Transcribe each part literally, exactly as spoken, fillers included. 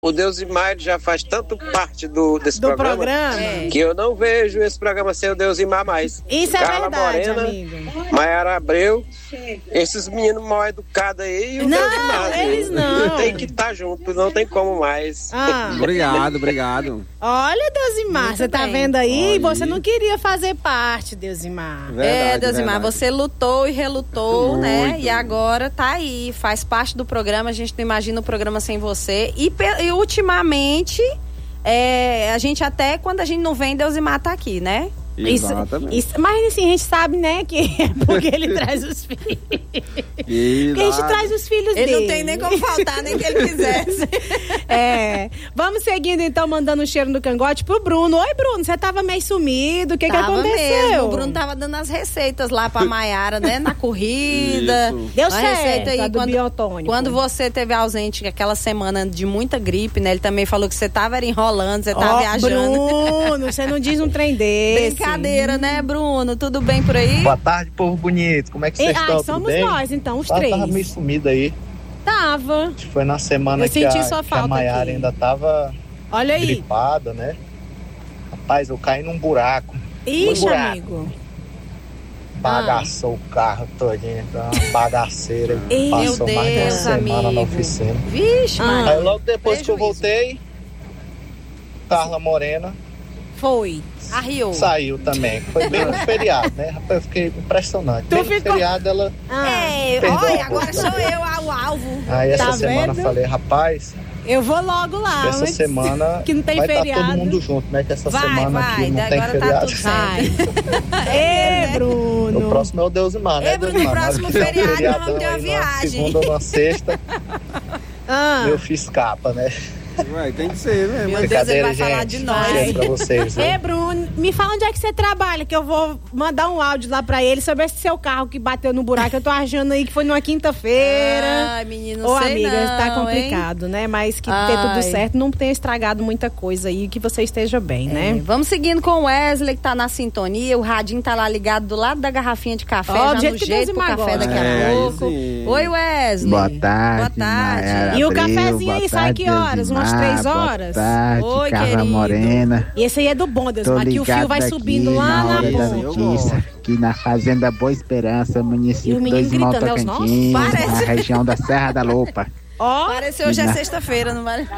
O Deusimar já faz tanto parte do, desse do programa, programa que eu não vejo esse programa sem o Deusimar mais. Isso é Carla verdade, Morena, amigo. Maiara Abreu, esses meninos mal educados aí e o Não, Deusimar. eles não. Tem que estar junto, não tem como mais. Ah. Obrigado, obrigado. Olha, Deusimar, você tá bem. vendo aí? Aí. Você não queria fazer parte, Deusimar. Verdade, é, Deusimar, verdade. você lutou e relutou, Muito. né? E agora tá aí, faz parte do programa. A gente não imagina o programa sem você. E, pe- e ultimamente, é, a gente até, quando a gente não vem, Deusimar tá aqui, né? Isso, Exatamente. isso, mas assim, a gente sabe, né, que é porque ele traz os filhos. Porque a gente traz os filhos Ele dele. não tem nem como faltar, nem que ele quisesse. É. Vamos seguindo, então, mandando um cheiro no cangote pro Bruno. Oi, Bruno, você tava meio sumido. O que que Tava aconteceu? mesmo. O Bruno tava dando as receitas lá pra Maiara, né? Na corrida. Isso. Deu Uma certo, receita aí, a do quando, biotônico. quando você teve ausente aquela semana de muita gripe, né? Ele também falou que você tava era enrolando, você tava Ó, viajando. Bruno, você não diz um trem desse. Brincadeira, né, Bruno? Tudo bem por aí? Boa tarde, povo bonito. Como é que E, vocês ai, estão? Tudo somos bem? nós, então, os Ela três. tava meio sumida aí. Tava. Acho que foi na semana Eu que senti a, sua que falta a Maiara aqui. ainda tava Olha aí. gripada, né? Rapaz, eu caí num buraco. Ixi, buraco. amigo. Bagaçou o carro todinho. Então, uma bagaceira. Ei, Passou meu mais de uma Deus, semana amigo. na oficina. Vixe, Ah. Maria. Aí logo depois que eu Prejuízo. voltei, Carla Morena Foi. Arriou. saiu também. Foi bem no feriado, né? Rapaz, eu fiquei impressionante. Tu Bem no ficou- feriado ela... Ah, É, Perdeu olha, a agora bolsa. sou eu o alvo. Aí essa Tá semana eu vendo? falei, rapaz, eu vou logo lá. essa antes semana que não tem vai estar feriado. todo mundo junto, né? Que essa Vai, semana vai, aqui não tem agora tá feriado. tudo certo. Vai. Ê, Bruno. O próximo é o Deusimar, né? Ei, Bruno, Deusimar? no próximo Nós temos um feriado nós feriadão vamos ter uma aí viagem. Na segunda ou na sexta, Ah. eu fiz capa, né? Ué, tem que ser, né? Meu Mas Deus, ele Brincadeira, vai falar gente. de nós. Cheiro pra vocês, viu? Ê, Bruno, me fala onde é que você trabalha, que eu vou mandar um áudio lá pra ele sobre esse seu carro que bateu no buraco. Eu tô achando aí que foi numa quinta-feira. Ai, menino, Ô, sei amiga, não, tá hein? complicado, né? Mas que dê Ai. tudo certo, não tenha estragado muita coisa aí, que você esteja bem, É, né? vamos seguindo com o Wesley, que tá na sintonia. O radinho tá lá ligado do lado da garrafinha de café, Ó, já do jeito no que jeito pro Deusimar café gosta. daqui a É, aí pouco. sim. Oi, Wesley. Boa tarde, Boa tarde. Maiara E o Abreu, cafezinho aí boa sai tarde, que horas? Umas Deusimar, três horas? Boa tarde, Oi, Carla querido. Morena. E esse aí é do bom, Deus, Tô mas que o fio ligado vai aqui subindo lá na na hora da ponta. Eu notícia, gosto. aqui na Fazenda Boa Esperança, E o município menino Dois Mal gritando, é os Tocantins, nossos? Parece. na região da Serra da Lopa. Ó, Pareceu hoje é sexta-feira, não vale?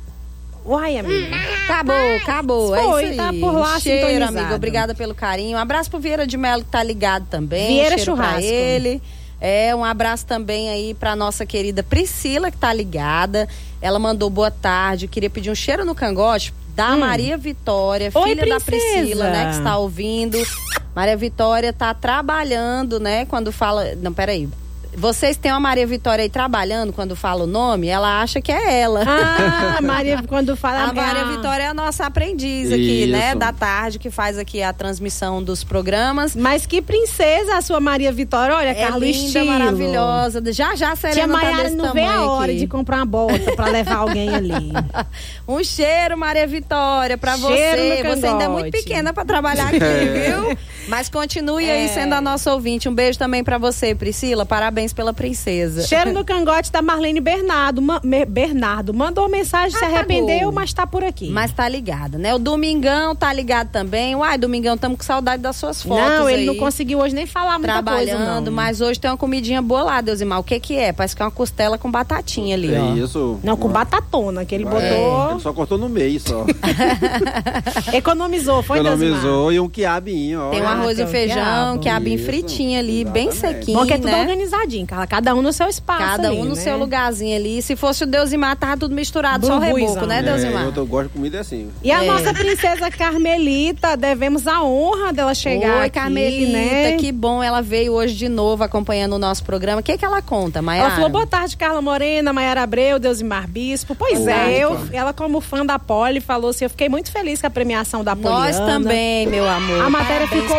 uai, amiga. Acabou, acabou. Foi, é isso tá aí. por lá Cheiro, sintonizado. amigo. Obrigada pelo carinho. Um abraço pro Vieira de Melo, que tá ligado também. Vieira Cheiro pra Churrasco. ele. É, um abraço também aí pra nossa querida Priscila, que tá ligada. Ela mandou boa tarde. Queria pedir um cheiro no cangote da Hum. Maria Vitória, Oi, filha da princesa. Priscila, né, que está ouvindo. Maria Vitória tá trabalhando, né, quando fala... Não, peraí. Vocês têm uma Maria Vitória aí trabalhando, quando fala o nome, ela acha que é ela. Ah, Maria, quando fala... A Maria Ah. Vitória é a nossa aprendiz aqui, Isso. né? Da tarde, que faz aqui a transmissão dos programas. Mas que princesa a sua Maria Vitória. Olha, É Carla linda, Estilo. maravilhosa. Já, já a Tia Serena tá Maiara desse não vê a tamanho hora aqui. de comprar uma bota pra levar alguém ali. Um cheiro, Maria Vitória, pra Cheiro você. no Você ainda é muito cangote. pequena pra trabalhar aqui, viu? Mas continue aí É. sendo a nossa ouvinte. Um beijo também pra você, Priscila. Parabéns pela princesa. Cheiro no cangote da Marlene Bernardo. Ma- Me- Bernardo mandou mensagem, se Ah, tá arrependeu, bom. mas tá por aqui. Mas tá ligado, né? O Domingão tá ligado também. Uai, Domingão, estamos com saudade das suas fotos. não, ele aí. não conseguiu hoje nem falar muita Trabalhando, coisa, não. mas hoje tem uma comidinha boa lá, Deusimar. O que que é? Parece que é uma costela com batatinha ali, É ó. isso. Não, com batatona, que ele É, botou... ele só cortou no meio, só. Economizou, foi, Deusimar? Economizou e um quiabinho, ó. Tem um Ah, arroz tem e um feijão, quiabo. quiabinho Isso, fritinho ali, bem exatamente. sequinho, Bom que é tudo né? organizadinho, Carla. Cada um no seu espaço Cada ali, um no né? seu lugarzinho ali. Se fosse o Deusimar, tava tudo misturado, só o Burbuizão. reboco, né, É, Deusimar? eu, eu gosto de comida assim. E a É. nossa princesa Carmelita, devemos a honra dela chegar Oi, aqui, Carmelita, né? que bom. Ela veio hoje de novo acompanhando o nosso programa. O que que ela conta, Maiara? Ela falou, boa tarde, Carla Morena, Maiara Abreu, Deusimar Bispo. Pois Boa é, eu, tarde. ela como fã da Poli falou assim, eu fiquei muito feliz com a premiação da Poliana. Nós também, meu amor. A matéria Parabéns ficou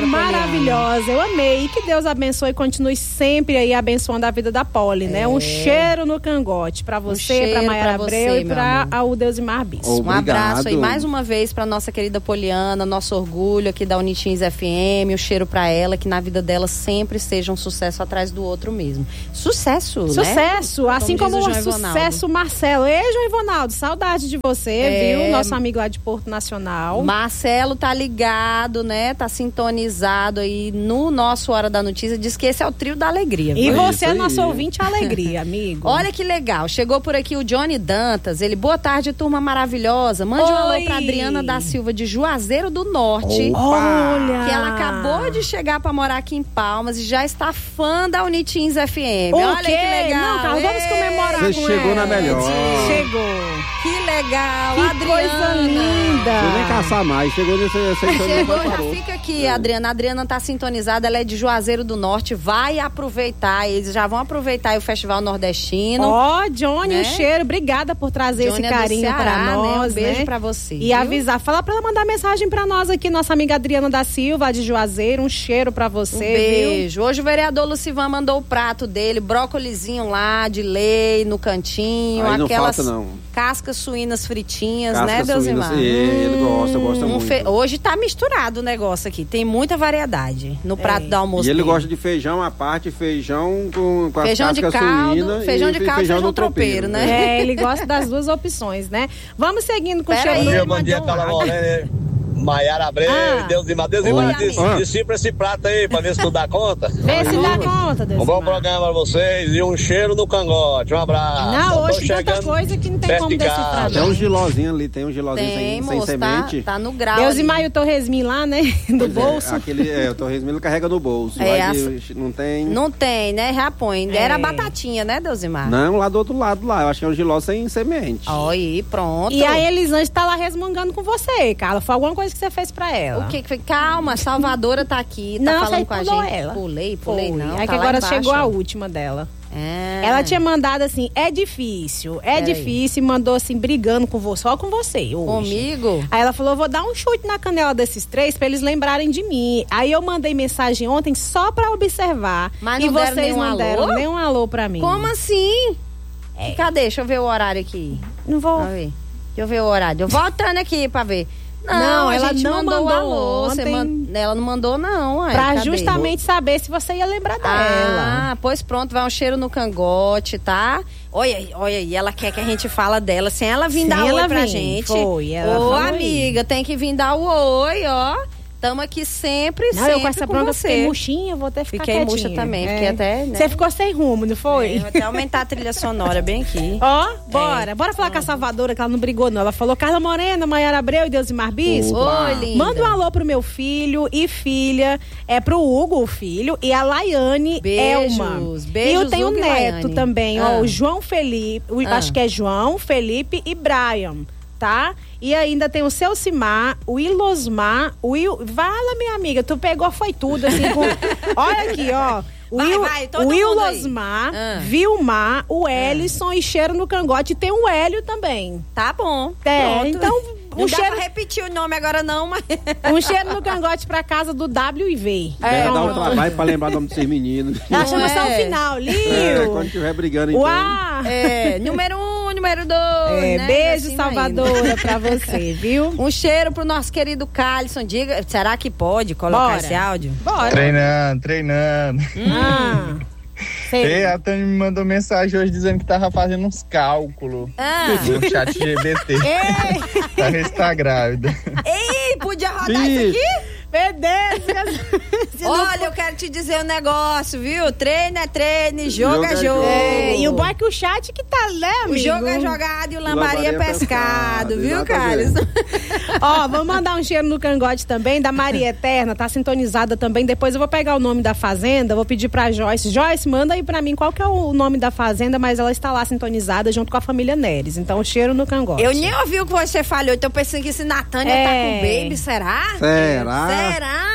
maravilhosa, eu amei. E que Deus abençoe e continue sempre aí abençoando a vida da Poli, né? É. Um cheiro no cangote pra você, Um pra cheiro Mayara pra Abreu você, e meu pra amor. o Deusimar Bispo. Obrigado. Um abraço aí mais uma vez pra nossa querida Poliana, nosso orgulho aqui da Unitins F M, um cheiro pra ela, que na vida dela sempre seja um sucesso atrás do outro mesmo. Sucesso, né? Sucesso, assim Como como, diz o o João Ivonaldo. sucesso Marcelo. Ei, João Ivonaldo, saudade de você, É. viu? Nosso amigo lá de Porto Nacional. Marcelo tá ligado, né? Tá sintonizado aí no nosso Hora da Notícia. Diz que esse é o trio da alegria. E viu? você é isso nosso aí. ouvinte alegria, amigo. Olha que legal, chegou por aqui o Johnny Dantas, ele, boa tarde, turma maravilhosa, mande um alô Oi. pra Adriana da Silva de Juazeiro do Norte, Olha! que ela acabou de chegar pra morar aqui em Palmas e já está fã da Unitins F M. O Olha quê? que legal. Não, Carlos, vamos Ei, comemorar Você com chegou ela. na melhor. Chegou. Que legal, Que Adriana. coisa linda. Você nem caçar mais, chegou nesse setor Chegou, e já parou. fica aqui, Adriana. A Adriana tá sintonizada, ela é de Juazeiro do Norte, vai aproveitar, eles já vão aproveitar aí o Festival Nordestino. Ó, Johnny, Né? um cheiro. Obrigada por trazer Johnny esse é do carinho Ceará, pra né? nós, Um beijo né? pra você, E viu? avisar, fala pra ela mandar mensagem pra nós aqui, nossa amiga Adriana da Silva, de Juazeiro. Um cheiro pra você, Um viu? beijo. Hoje o vereador Lucivan mandou o prato dele, brócolizinho lá, de lei, no cantinho, Aí não aquelas falta, não. cascas suínas fritinhas, Casca né, suína, Deusimar? sim, ele gosta, gosta Um muito. fe- Hoje tá misturado o negócio aqui, tem muita variedade no prato do almoço E ele dele. gosta de feijão à parte, feijão com, com Feijão as de cascas caldo, suínas feijão e de caldo e feijão feijão do tropeiro, né? É, ele gosta das duas opções, né? Vamos seguindo com o Pera cheiro aí. do Bom dia, bom dia, Mandou Carla um áudio. Morena, Maiara Abreu, Ah. Deus e Deus Oi, e diz, amigo. discípula esse prato aí pra ver se tu dá conta. Vê se dá conta, Deus. Um bom programa pra vocês e um cheiro no cangote. Um abraço. Não, Eu tô hoje tanta chegando coisa que não tem perto como de decifrar. casa. Tem não. um gilozinho ali, tem um gilozinho Tem, sem, sem moço, tá, semente. tá no grau Deus ali. e Maio Torresmin lá, né? Do Pois é, bolso. aquele, é, o torresmo ele carrega no bolso. É, Vai de- não tem. Não. Não tem, né? Já põe. Era É. batatinha, né, Deusimar? lá do outro lado lá. Eu acho que é um giló sem semente. Ó, aí, pronto. E a Elisângela tá lá resmungando com você, Carla. Foi alguma coisa que você fez pra ela. O que que foi? Calma, a Salvadora tá aqui, tá Não, falando você com a pulou gente. ela. Pulei, pulei Foi. não. É que tá lá agora embaixo. chegou a última dela. É. Ela tinha mandado assim, é difícil, é Peraí. difícil, e mandou assim, brigando com você, só com você hoje. Comigo? Aí ela falou, vou dar um chute na canela desses três pra eles lembrarem de mim. Aí eu mandei mensagem ontem só pra observar. Mas e não deram vocês nenhum não alô? deram nem um alô pra mim. Como assim? Cadê? Deixa eu ver o horário aqui. Não vou... Deixa eu ver. Deixa eu ver o horário. Eu voltando aqui pra ver. Não, Não, a ela gente não mandou o mandou alô. Você ontem. man- Ela não mandou, não. Ué, Pra cadê? justamente saber se você ia lembrar dela. Ah, pois pronto, vai um cheiro no cangote, tá? Olha aí, olha aí, ela quer que a gente fala dela sem ela vir Sem dar ela oi pra vir, gente. foi, ela Ô, falou aí. amiga, tem que vir dar o oi, ó. Tamo aqui sempre, Não, sempre eu com essa bronca você. fiquei murchinha, vou até ficar Fiquei quietinha. murcha também, É. fiquei até, né? Você ficou sem rumo, não foi? É, vou até aumentar a trilha sonora bem aqui. Ó, bora. Bora falar com a Salvadora, que ela não brigou, não. Ela falou Carla Morena, Mayara Abreu e Deusimar Bispo. Opa. Oi, linda. Manda um alô pro meu filho e filha, é pro Hugo, o filho, e a Laiane Beijos, Elma. beijos, e eu tenho um Hugo e neto Laiane. também, Ah. ó, o João Felipe, o- Ah. acho que é João, Felipe e Brian, tá? E ainda tem o seu Cimar, o Ilosmar, o Il... Vala, minha amiga, tu pegou, foi tudo, assim, com... Olha aqui, ó. O Vai, Il- vai, todo o mundo aí. Ilosmar, Ah. Vilmar, o Ellison e cheiro no cangote. E tem o Hélio também. Tá bom. É, pronto. então, Não um dá cheiro, pra repetir o nome agora não, mas... um cheiro no cangote pra casa do W e V. É, Deve dar um pronto. trabalho pra lembrar o nome desses meninos. Ela chama só o é. final, É, Lio. quando estiver brigando, então. Uá! É, número um, número dois, É, né? beijo, Assim Salvadora, pra você, viu? Um cheiro pro nosso querido Carlson. Diga, será que pode colocar Bora. esse áudio? Bora. Treinando, treinando. Ah, sei. Ei, a Tânia me mandou mensagem hoje dizendo que tava fazendo uns cálculos Ah. no chat G B T. Ei, Pra ver se tá grávida. Ei, podia rodar Ih. isso aqui? meu Deus. se não Olha, eu quero te dizer um negócio, viu? Treino é treino, jogo é jogo. É, e o bom é que o chat que tá, né, O amigo? jogo é jogado e o lambaria é Lambaria é pescado, pescado, viu, exatamente. Carlos? Ó, vamos mandar um cheiro no cangote também, da Maria Eterna, tá sintonizada também. Depois eu vou pegar o nome da fazenda, vou pedir pra Joyce. Joyce, manda aí pra mim qual que é o nome da fazenda, mas ela está lá sintonizada junto com a família Neres. Então, o cheiro no cangote. Eu nem ouvi o que você falou, então pensando que esse Natânia É. tá com o baby, será? Será? Será?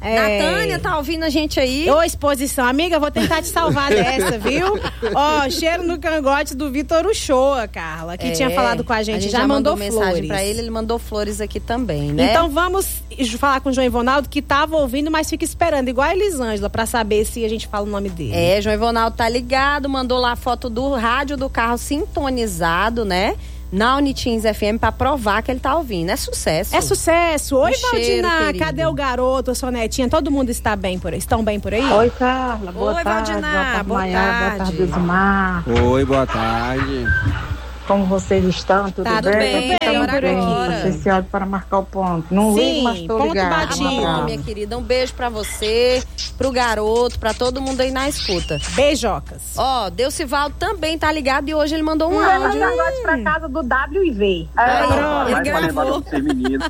É. Natânia tá ouvindo a gente aí? Ô, exposição. Amiga, vou tentar te salvar dessa, viu? Ó, cheiro no cangote do Vitor Uchoa, Carla, que É, tinha falado com a gente. a gente já, já mandou, mandou flores. mensagem pra ele, ele mandou flores aqui também, né? Então vamos falar com o João Ivonaldo, que tava ouvindo, mas fica esperando, igual a Elisângela, pra saber se a gente fala o nome dele. É, João Ivonaldo tá ligado, mandou lá a foto do rádio do carro sintonizado, né? Na Unitins F M pra provar que ele tá ouvindo. É sucesso. É sucesso. Oi, Um cheiro, Valdina, querido. cadê o garoto, a sua netinha? Todo mundo está bem por aí? Estão bem por aí? Oi, Carla. Boa Oi, tarde. Valdina, Boa tarde, boa Maiara. Boa tarde. tarde, Osmar. Oi, boa tarde. Como vocês estão? Tudo Tá, tudo bem? bem, Estamos por bem. aqui. Passei esse áudio para marcar o ponto. Não Sim, ligo, mas tô ponto ligado. batido. Um abraço. Minha querida, um beijo pra você, pro garoto, pra todo mundo aí na escuta. Beijocas. Ó, Deucivaldo também tá ligado e hoje ele mandou um Leva áudio. os negócios pra casa do W I V. Aí, pronto. ele Vai pra levar gravou. pra ser menino.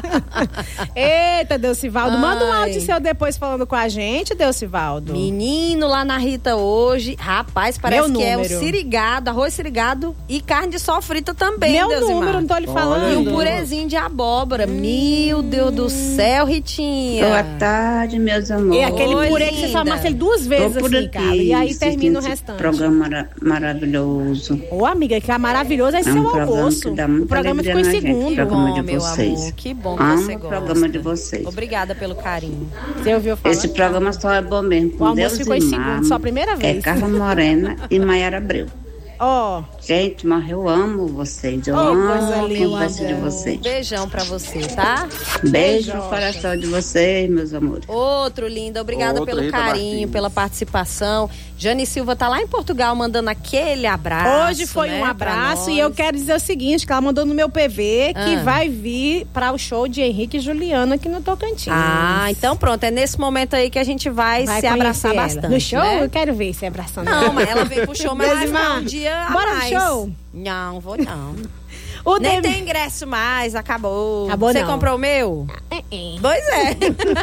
Eita, Deucivaldo. Manda um Ai. áudio seu depois falando com a gente, Deucivaldo. Menino lá na Rita hoje. Rapaz, parece Meu que é um número. sirigado, arroz sirigado e carne de sol frita também, Meu Deusimar. número, não tô lhe Olha falando. E um aí. purezinho de abóbora. Meu Deus do céu, Ritinha. Boa tarde, meus amores. É aquele Oi, purê que você só linda. amassa ele duas vezes Tô por assim, aqui, cara. E aí assistindo termina o esse restante. Programa mara- maravilhoso. Ô, amiga, que é maravilhoso é É seu um programa almoço. que dá muita O programa alegria ficou em na gente, segundo. Que programa bom, de meu vocês. amor. Que bom que Amo você o gosta. programa de vocês. Obrigada pelo carinho. Você ouviu falar? Esse programa só é bom mesmo. O Com almoço Deus ficou e em mar, segundo, só a primeira É vez. Carla Morena e Maiara Abreu. Ó, Gente, mas eu amo vocês. Eu Oh, coisa amo a linda. conversa de Um vocês. beijão pra você, tá? Beijo no coração de vocês, meus amores. Outro, linda. Obrigada Outro, pelo Rita carinho, Martins. pela participação. Jane Silva tá lá em Portugal mandando aquele abraço. hoje foi né, um pra abraço nós. e eu quero dizer o seguinte, que ela mandou no meu P V que Ah. vai vir para o show de Henrique e Juliano aqui no Tocantins. Ah, então pronto. É nesse momento aí que a gente vai, Vai se abraçar conhecer ela. bastante. No show? né? Eu quero ver se abraçando. Não, mas ela veio pro show, mas vai ficar Desimar, um dia a bora no mais. show? Não, vou não. O Nem Demi- tem ingresso mais, acabou. Acabou Você não. comprou o meu? Pois é.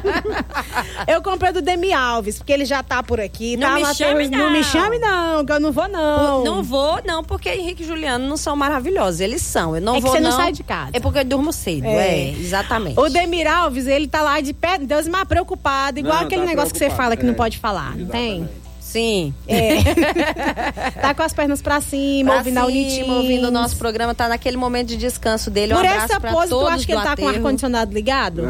Eu comprei do Demi Alves, porque ele já tá por aqui. Não tá me lá chame, tem- Não não. me chame não, que eu não vou não. Não vou, não, porque Henrique e Juliano não são maravilhosos. Eles são. Eu não É que vou, você não não. sai de casa. É porque eu durmo cedo. É. É, exatamente. O Demir Alves, ele tá lá de pé, Deus me preocupado, igual Não, aquele tá negócio que você preocupado, fala que não é. pode falar, não tem? Sim. É. Tá com as pernas pra cima, Pra ouvindo a Unitins. cima, ouvindo o nosso programa, tá naquele momento de descanso dele. Um Por abraço essa pra pose, tu todos acha que do ele tá com o aterro. ar-condicionado ligado?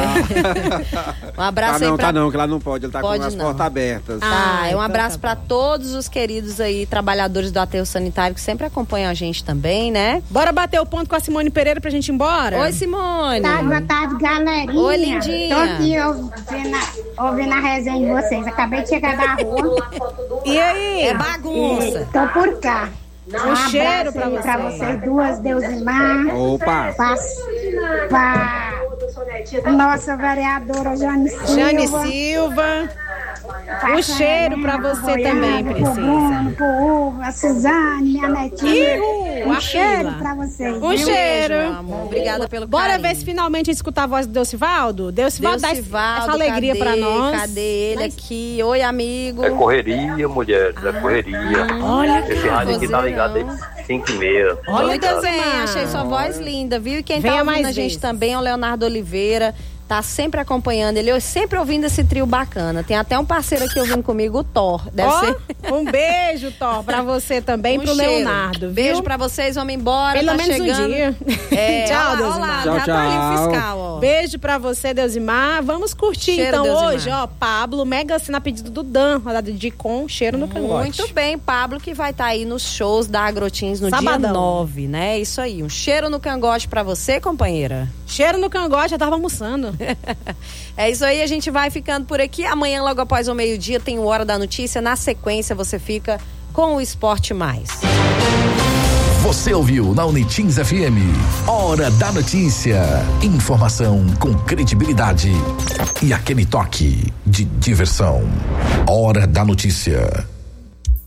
Ah. Um abraço Tá aí não, pra... tá não, que lá não pode. Ele tá Pode com as não. portas abertas. Tá, Ah, é um então abraço tá pra todos os queridos aí, trabalhadores do aterro sanitário, que sempre acompanham a gente também, né? Bora bater o ponto com a Simone Pereira pra gente ir embora? Oi, Simone. Tá, boa tarde, galerinha. Oi, lindinha. Tô aqui ouvindo a, ouvindo a resenha de vocês. Acabei de chegar da rua. E aí? É bagunça. Tô por cá. Um cheiro pra aí você. pra vocês duas, Deusimar. Opa! Passo pra nossa vereadora Jane Silva. Jane Silva. pra Um cheiro pra Carolina, você pro também, Goiano, princesa. Pro Bruno, pro Hugo, a Suzane, minha netinha. Ihu, um a cheiro Sheila. pra vocês. Um viu? cheiro. Beijo, meu amor. Obrigada pelo Bora carinho. ver se finalmente a gente escuta a voz do Deucivaldo? Deucivaldo dá esse- Deucivaldo, essa alegria cadê? pra nós. Cadê ele aqui? Oi, amigo. É correria, mulheres, é correria. Olha que Esse rádio aqui tá vozeirão. ligado desde cinco e meia. Olha, Muito Deus, bem, Deusimar. achei sua voz linda, viu? E quem Venha tá ouvindo mais a gente vezes. também é o Leonardo Oliveira. Tá sempre acompanhando ele, eu sempre ouvindo esse trio bacana. Tem até um parceiro aqui ouvindo comigo, o Thor. Deve Ó, ser. um beijo, Thor, pra você também, Um pro cheiro. Leonardo. Viu? Beijo pra vocês, vamos embora. Pelo tá menos chegando. um dia. É, Tchau, olha lá, Deusimar. olha lá, Tchau, trabalhinho tchau. fiscal, ó. Beijo pra você, Deusimar. Vamos curtir Cheiro, então Deusimar. hoje, ó, Pablo, Mega Sena, pedido do Dan, rodada de com cheiro no cangote. Muito bem, Pablo, que vai estar aí nos shows da Agrotins no Sabadão. dia nove, né? Isso aí, um cheiro no cangote pra você, companheira. Cheiro no cangote, já tava almoçando. É isso aí, a gente vai ficando por aqui. Amanhã, logo após o meio-dia, tem o Hora da Notícia. Na sequência, você fica com o Esporte Mais. Você ouviu na Unitins F M. Hora da Notícia. Informação com credibilidade e aquele toque de diversão. Hora da Notícia.